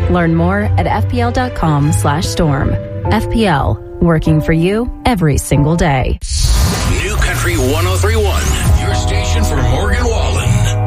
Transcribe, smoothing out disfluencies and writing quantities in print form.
Learn more at fpl.com/storm. FPL, working for you every single day. New Country 103.1